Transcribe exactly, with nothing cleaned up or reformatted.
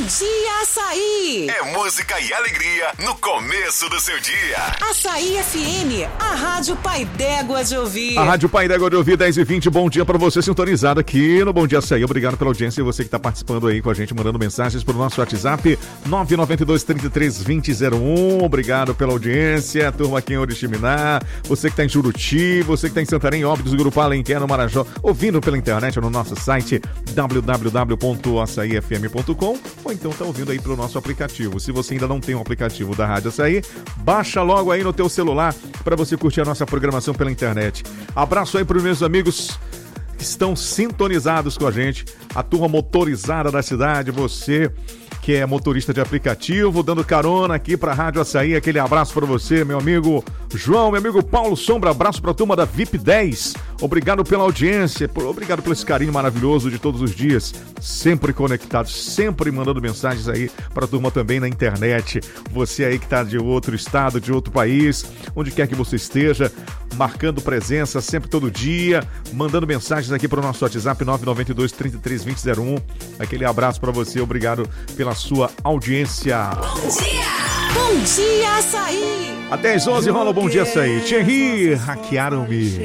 Bom Dia Açaí! É música e alegria no começo do seu dia. Açaí F M, a Rádio Pai d'Égua de Ouvir. A Rádio Pai d'Égua de Ouvir, dez e vinte, bom dia pra você sintonizado aqui no Bom Dia Açaí. Obrigado pela audiência e você que tá participando aí com a gente, mandando mensagens pro nosso WhatsApp nove nove dois, três três, dois zero zero um. Obrigado pela audiência, turma aqui em Oriximiná, você que tá em Juruti, você que tá em Santarém, Óbidos, Gurupá, Alenquer, no Marajó, ouvindo pela internet no nosso site w w w ponto açaí f m ponto com ou então tá ouvindo aí pelo nosso aplicativo. Se você ainda não tem um aplicativo da Rádio Açaí, baixa logo aí no teu celular para você curtir a nossa programação pela internet. Abraço aí pros meus amigos que estão sintonizados com a gente, a turma motorizada da cidade, você que é motorista de aplicativo, dando carona aqui pra Rádio Açaí, aquele abraço pra você, meu amigo João, meu amigo Paulo Sombra, abraço pra turma da V I P dez, obrigado pela audiência, por, obrigado pelo esse carinho maravilhoso de todos os dias, sempre conectados, sempre mandando mensagens aí pra turma também na internet, você aí que tá de outro estado, de outro país, onde quer que você esteja, marcando presença sempre todo dia, mandando mensagens aqui pro nosso WhatsApp nove nove dois, três três, dois zero zero um, aquele abraço pra você, obrigado pela sua audiência. Bom dia! Bom Dia Açaí! Até às onze rola o Bom Dia Açaí. Thierry, hackearam-me.